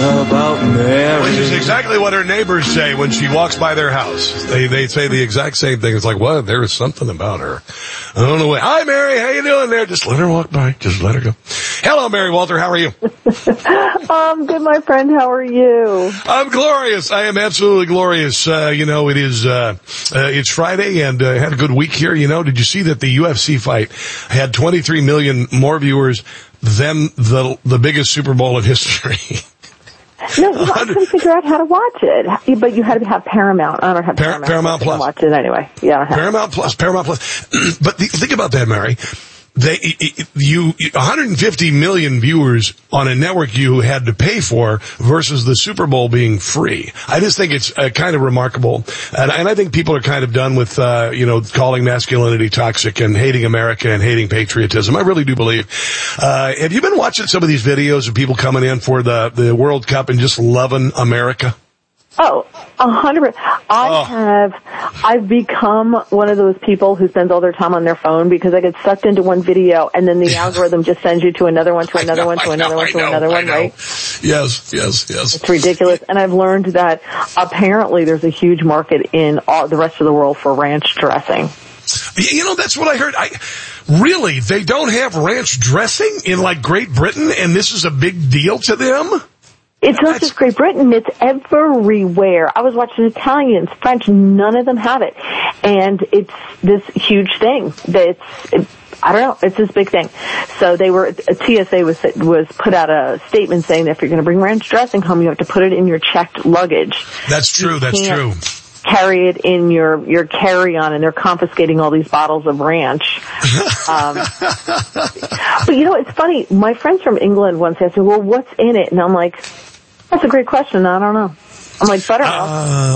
about Mary. Which is exactly what her neighbors say when she walks by their house. They say the exact same thing. It's like, what? There is something about her. I don't know what. Hi, Mary. How you doing there? Just let her walk by. Just let her go. Hello, Mary Walter. How are you? I'm good, my friend. How are you? I'm glorious. I am absolutely glorious. It is, it's Friday and, had a good week here. Did you see that the UFC fight had 23 million more viewers than the biggest Super Bowl in history? No, I couldn't figure out how to watch it, but you had to have Paramount. I don't have Paramount. Paramount Plus. Watch it anyway. Yeah, I don't have Paramount Plus. But think about that, Mary. 150 million viewers on a network you had to pay for versus the Super Bowl being free. I just think it's kind of remarkable. And I think people are kind of done with, calling masculinity toxic and hating America and hating patriotism. I really do believe. Have you been watching some of these videos of people coming in for the World Cup and just loving America? Oh, 100%. I've become one of those people who spends all their time on their phone because I get sucked into one video and then the algorithm just sends you to another one, right? Yes. It's ridiculous. And I've learned that apparently there's a huge market in the rest of the world for ranch dressing. That's what I heard. Really, they don't have ranch dressing in like Great Britain and this is a big deal to them? It's not just Great Britain, it's everywhere. I was watching Italians, French, none of them have it. And it's this huge thing. I don't know, it's this big thing. So TSA was put out a statement saying that if you're going to bring ranch dressing home, you have to put it in your checked luggage. That's true, Carry it in your carry-on, and they're confiscating all these bottles of ranch. But it's funny. My friends from England once asked me, well, what's in it? And I'm like, that's a great question. I don't know. I'm like, buttermilk.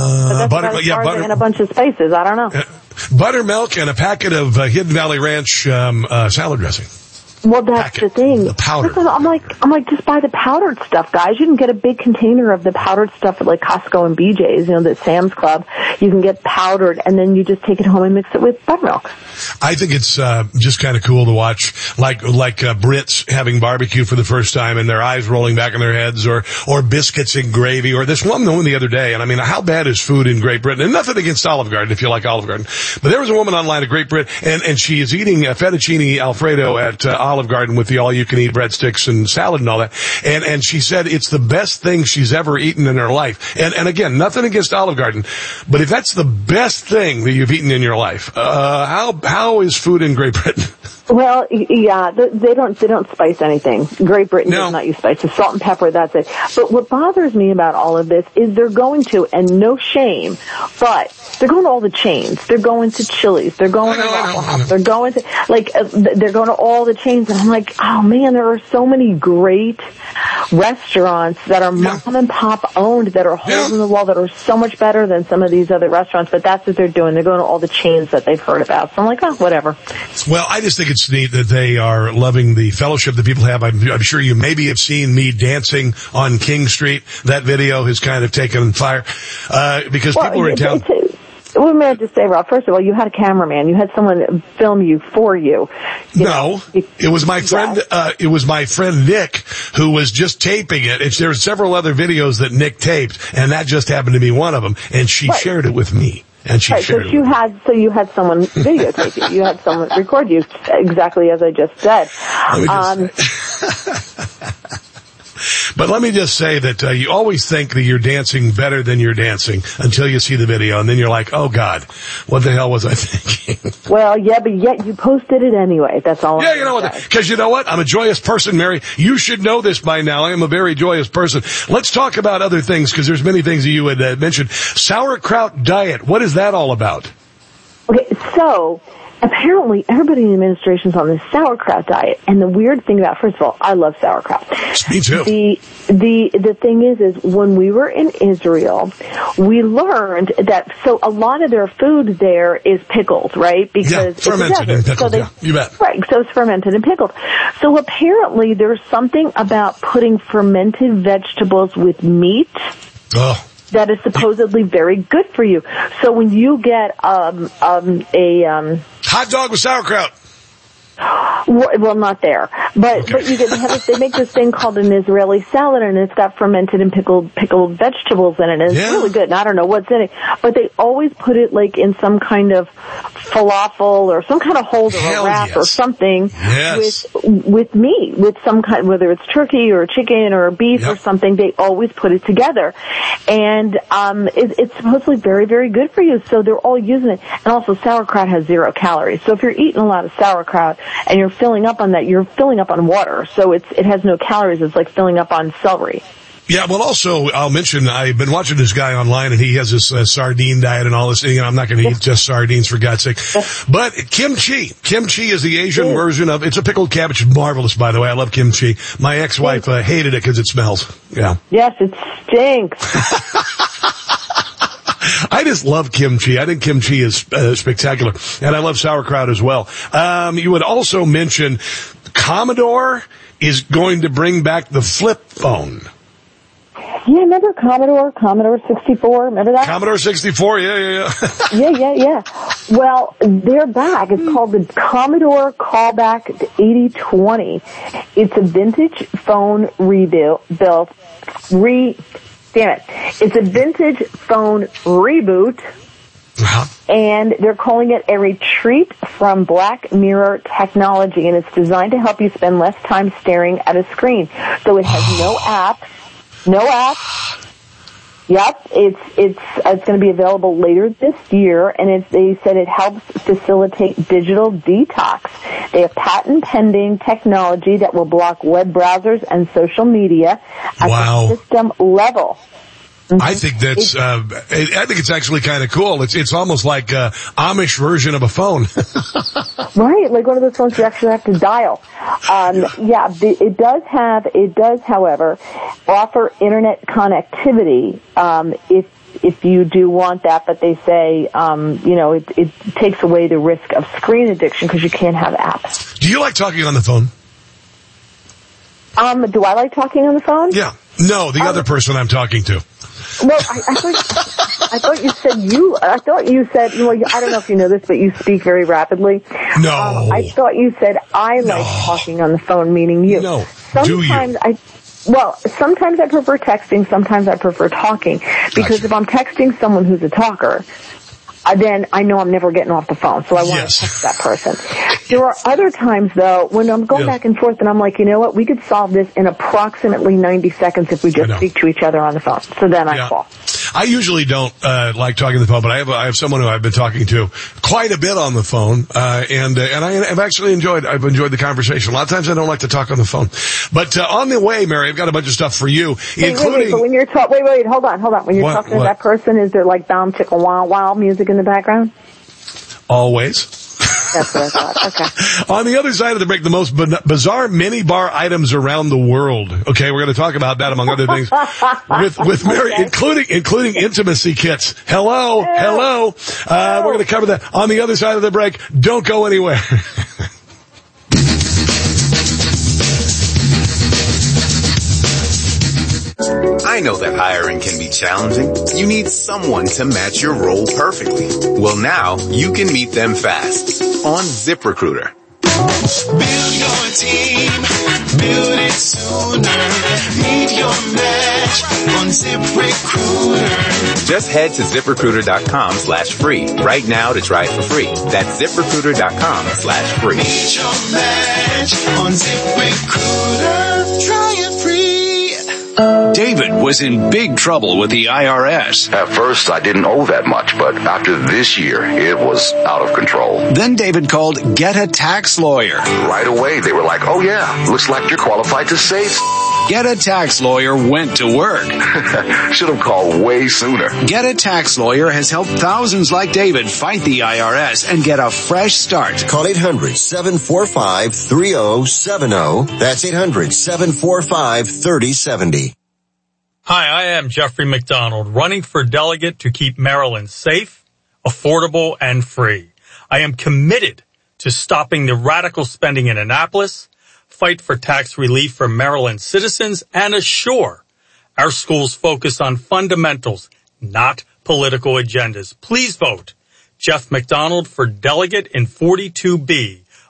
Butter and a bunch of spices. I don't know. Buttermilk and a packet of Hidden Valley Ranch salad dressing. Well, that's the thing. The powder. Listen, I'm like, just buy the powdered stuff, guys. You can get a big container of the powdered stuff at like Costco and BJ's, the Sam's Club. You can get powdered, and then you just take it home and mix it with buttermilk. I think it's just kind of cool to watch, like Brits having barbecue for the first time and their eyes rolling back in their heads, or biscuits and gravy, or this one the other day. And I mean, how bad is food in Great Britain? And nothing against Olive Garden if you like Olive Garden, but there was a woman online at Great Britain, and she is eating a fettuccine Alfredo at Olive Garden with the all-you-can-eat breadsticks and salad and all that. And she said it's the best thing she's ever eaten in her life. And again, nothing against Olive Garden, but if that's the best thing that you've eaten in your life, how is food in Great Britain? Well, yeah, they don't spice anything. Great Britain does not use spices. Salt and pepper, that's it. But what bothers me about all of this is they're going to, and no shame, but they're going to all the chains. They're going to Chili's. They're going to Waffle House. They're going to, they're going to all the chains. And I'm like, oh man, there are so many great restaurants that are mom and pop owned, that are holes in the wall, that are so much better than some of these other restaurants. But that's what they're doing. They're going to all the chains that they've heard about. So I'm like, oh, whatever. Well, I just think it's neat that they are loving the fellowship that people have. I'm sure you maybe have seen me dancing on King Street. That video has kind of taken fire, because people are in town. Well, may I just say, Rob, first of all, you had a cameraman. You had someone film you for you. It was my friend, it was my friend Nick who was just taping it. There were several other videos that Nick taped, and that just happened to be one of them, and she shared it with me. And she shared it. You had someone videotape you. You had someone record you exactly as I just said. But let me just say that you always think that you're dancing better than you're dancing until you see the video, and then you're like, oh, God, what the hell was I thinking? Well, yeah, but yet you posted it anyway. That's all. Yeah, because you know what? I'm a joyous person, Mary. You should know this by now. I am a very joyous person. Let's talk about other things, because there's many things that you had mentioned. Sauerkraut diet. What is that all about? Okay, so apparently everybody in the administration's on this sauerkraut diet. And the weird thing about, first of all, I love sauerkraut. Me too. The thing is when we were in Israel, we learned that, so a lot of their food there is pickled, right? Because fermented and pickled, you bet. Right, so it's fermented and pickled. So apparently there's something about putting fermented vegetables with meat. Oh. That is supposedly very good for you. So when you get hot dog with sauerkraut. Well, not there, but you get they make this thing called an Israeli salad, and it's got fermented and pickled vegetables in it, and it's really good. And I don't know what's in it, but they always put it like in some kind of falafel or some kind of holder or wrap or something with meat, with some kind, whether it's turkey or chicken or beef or something. They always put it together, and it's supposedly very, very good for you. So they're all using it, and also sauerkraut has 0 calories. So if you're eating a lot of sauerkraut and you're filling up on that, you're filling up on water. So it has no calories. It's like filling up on celery. Yeah, well, also, I'll mention, I've been watching this guy online, and he has this sardine diet and all this. I'm not going to eat just sardines, for God's sake. But kimchi. Kimchi is the Asian version of, it's a pickled cabbage. Marvelous, by the way. I love kimchi. My ex-wife hated it because it smells. Yeah. Yes, it stinks. I just love kimchi. I think kimchi is spectacular. And I love sauerkraut as well. You would also mention Commodore is going to bring back the flip phone. Yeah, remember Commodore 64? Remember that? Commodore 64, yeah. Yeah. Well, they're back. It's called the Commodore Callback 8020. It's a vintage phone It's a vintage phone reboot. And they're calling it a retreat from Black Mirror technology, and it's designed to help you spend less time staring at a screen. So it has no apps. Yep, it's going to be available later this year, and they said it helps facilitate digital detox. They have patent-pending technology that will block web browsers and social media at the system level. Mm-hmm. I think that's. I think it's actually kind of cool. It's almost like a Amish version of a phone. Right, like one of those phones you actually have to dial. It does, however, offer internet connectivity if you do want that. But they say, it takes away the risk of screen addiction because you can't have apps. Do you like talking on the phone? Do I like talking on the phone? Yeah. No, the other person I'm talking to. Well, I thought you said well, I don't know if you know this, but you speak very rapidly. No. I thought you said I like talking on the phone, meaning you. No. Sometimes sometimes I prefer texting, sometimes I prefer talking. Because if I'm texting someone who's a talker, then I know I'm never getting off the phone, so I want to text that person. There are other times, though, when I'm going back and forth, and I'm like, you know what, we could solve this in approximately 90 seconds if we just speak to each other on the phone. So then I call. I usually don't like talking on the phone, but I have someone who I've been talking to quite a bit on the phone, and I've actually enjoyed the conversation. A lot of times I don't like to talk on the phone, but on the way, Mary, I've got a bunch of stuff for you, including. But when you're hold on. When you're talking to that person, is there like Bound Chicka Wow Wow music in the background? Always. That's what I thought. Okay. On the other side of the break, the most bizarre minibar items around the world. Okay, we're going to talk about that among other things with Mary, including intimacy kits. Hello. We're going to cover that on the other side of the break. Don't go anywhere. I know that hiring can be challenging. You need someone to match your role perfectly. Well, now you can meet them fast on ZipRecruiter. Build your team, build it sooner. Meet your match on ZipRecruiter. Just head to ZipRecruiter.com/free right now to try it for free. That's ZipRecruiter.com/free. Meet your match on ZipRecruiter. Try it free. David was in big trouble with the IRS. At first, I didn't owe that much, but after this year, it was out of control. Then David called Get a Tax Lawyer. Right away, they were like, oh yeah, looks like you're qualified to save. Get a Tax Lawyer went to work. Should have called way sooner. Get a Tax Lawyer has helped thousands like David fight the IRS and get a fresh start. Call 800-745-3070. That's 800-745-3070. Hi, I am Jeffrey McDonald, running for delegate to keep Maryland safe, affordable, and free. I am committed to stopping the radical spending in Annapolis, fight for tax relief for Maryland citizens, and assure our schools focus on fundamentals, not political agendas. Please vote Jeff McDonald for delegate in 42B,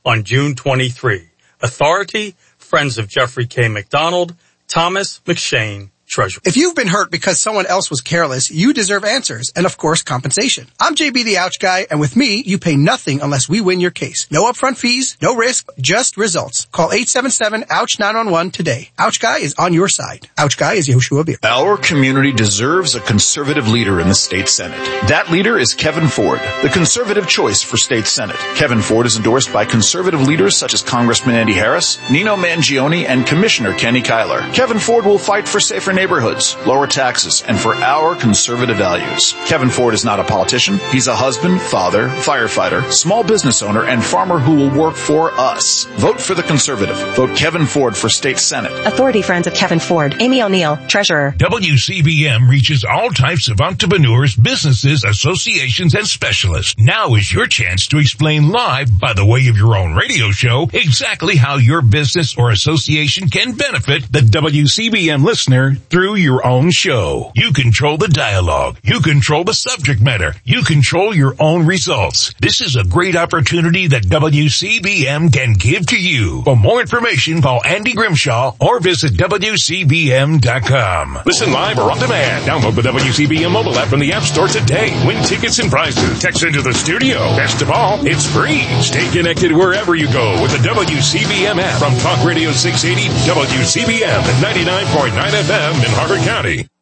on June 23. Authority, Friends of Jeffrey K. McDonald, Thomas McShane, Treasurer. If you've been hurt because someone else was careless, you deserve answers and, of course, compensation. I'm JB the Ouch Guy, and with me, you pay nothing unless we win your case. No upfront fees, no risk, just results. Call 877-OUCH-911 today. Ouch Guy is on your side. Ouch Guy is Yehoshua Beer. Our community deserves a conservative leader in the state Senate. That leader is Kevin Ford, the conservative choice for state Senate. Kevin Ford is endorsed by conservative leaders such as Congressman Andy Harris, Nino Mangione, and Commissioner Kenny Kyler. Kevin Ford will fight for safer neighborhoods, lower taxes, and for our conservative values. Kevin Ford is not a politician. He's a husband, father, firefighter, small business owner, and farmer who will work for us. Vote for the conservative. Vote Kevin Ford for state Senate. Authority, Friends of Kevin Ford. Amy O'Neill, Treasurer. WCBM reaches all types of entrepreneurs, businesses, associations, and specialists. Now is your chance to explain live, by the way of your own radio show, exactly how your business or association can benefit the WCBM listener through your own show. You control the dialogue. You control the subject matter. You control your own results. This is a great opportunity that WCBM can give to you. For more information, call Andy Grimshaw or visit WCBM.com. Listen live or on demand. Download the WCBM mobile app from the App Store today. Win tickets and prizes. Text into the studio. Best of all, it's free. Stay connected wherever you go with the WCBM app from Talk Radio 680 WCBM at 99.9 FM in Harford County.